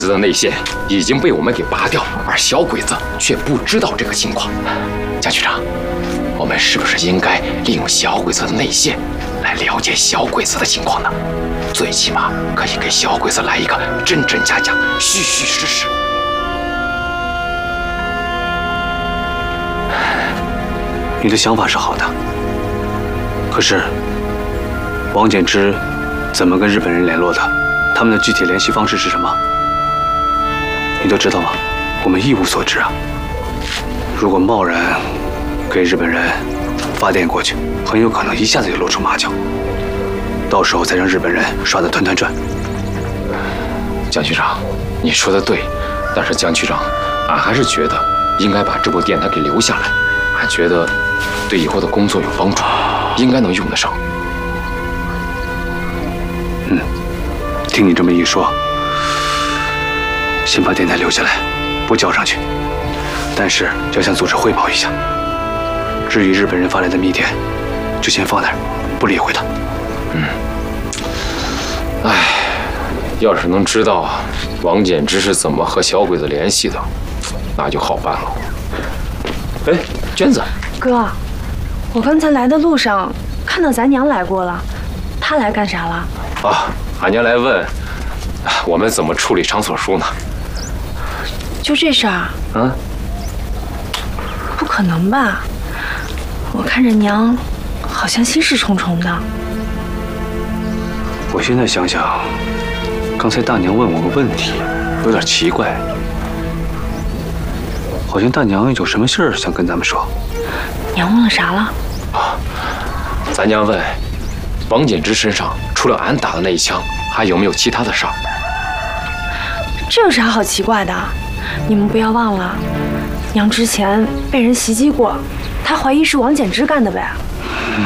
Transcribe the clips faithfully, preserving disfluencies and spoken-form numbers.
子的内线已经被我们给拔掉，而小鬼子却不知道这个情况。蒋局长，我们是不是应该利用小鬼子的内线来了解小鬼子的情况呢？最起码可以给小鬼子来一个真真假假、虚虚实实。 你的想法是好的，可是王简之怎么跟日本人联络的？他们的具体联系方式是什么？你都知道吗？我们一无所知啊！如果贸然给日本人发电过去，很有可能一下子就露出马脚，到时候再让日本人耍得团团转。 蒋局长，你说的对，但是蒋局长，俺还是觉得应该把这部电台给留下来，俺觉得对以后的工作有帮助，应该能用得上。 嗯，听你这么一说，先把电台留下来，不交上去，但是要向组织汇报一下。至于日本人发来的密电，就先放那儿，不理会它。 嗯，唉，要是能知道王简之是怎么和小鬼子联系的，那就好办了。哎，娟子， 哥，我刚才来的路上看到咱娘来过了，她来干啥了？ 啊，俺娘来问我们怎么处理场所书呢？ 就这事儿？ 啊？ 不可能吧？我看着娘好像心事重重的。 我现在想想，刚才大娘问我个问题，有点奇怪，好像大娘有什么事儿想跟咱们说。 娘问了啥了？ 啊，咱娘问王简之身上除了俺打的那一枪，还有没有其他的伤？ 这有啥好奇怪的？你们不要忘了，娘之前被人袭击过，她怀疑是王简之干的呗。 嗯，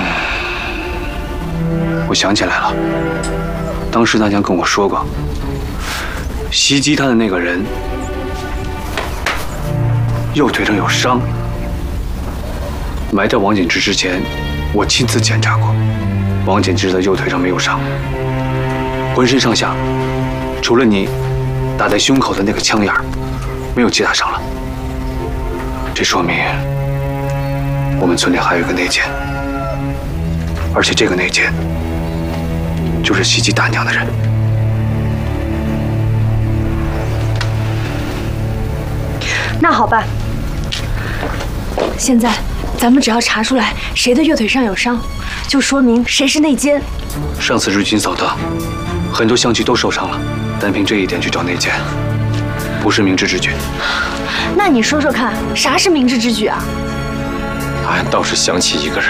我想起来了，当时大娘跟我说过，袭击她的那个人右腿上有伤。埋掉王简之之前，我亲自检查过，王简之的右腿上没有伤，浑身上下除了你打在胸口的那个枪眼儿，没有其他伤了。这说明我们村里还有一个内奸，而且这个内奸就是袭击大娘的人。 那好办，现在咱们只要查出来谁的右腿上有伤，就说明谁是内奸。 上次日军扫荡，很多乡居都受伤了，单凭这一点去找内奸，不是明智之举。 那你说说看，啥是明智之举啊？ 俺倒是想起一个人，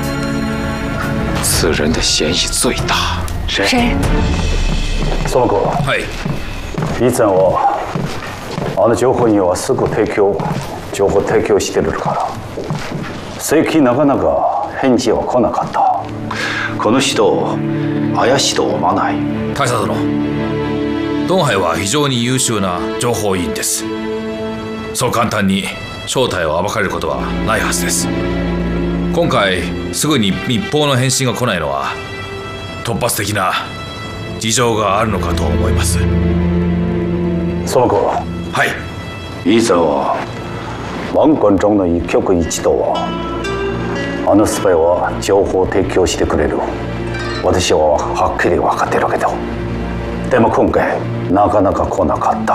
此人的嫌疑最大。 谁？ 谁？ その子。はい。以前はあの情報にはすぐ提供、情報提供してるから、最近なかなか返事は来なかった。この人怪しいと思わない？ 大佐殿、ドンハイは非常に優秀な情報員です。そう簡単に正体を暴かれることはないはずです。今回すぐに密報の返信が来ないのは突発的な事情があるのかと思います。 その子。 はい。 以前は王冠中の一挙一動はあのスパイは情報を提供してくれる。私ははっきり分かってるけど、でも今回なかなか来なかった。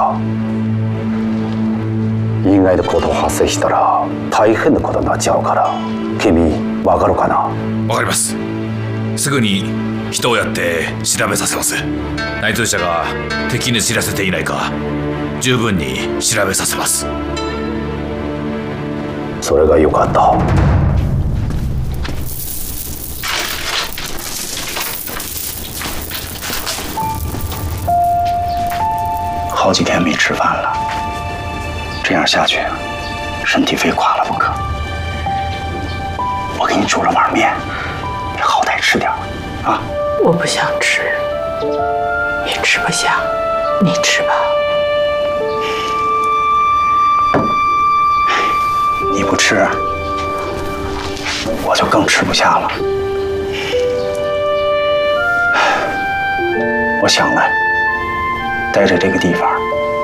意外なこと発生したら大変なことになっちゃうから、君分かるかな？ 分かります。すぐに人をやって調べさせます。内通者が敵に知らせていないか十分に調べさせます。 それがよかった。 好几天没吃饭了，这样下去，身体非垮了不可。我给你煮了碗面，你好歹吃点啊！ 我不想吃，也吃不下，你吃吧。 你不吃，我就更吃不下了。我想了，待在这个地方